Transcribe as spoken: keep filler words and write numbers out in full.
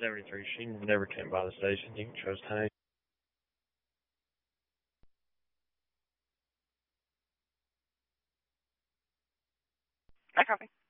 seventy-three. She never came by the station. You can trust Hank. I copy.